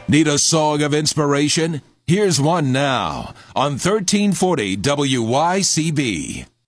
Need a song of inspiration? Here's one now on 1340 WYCB.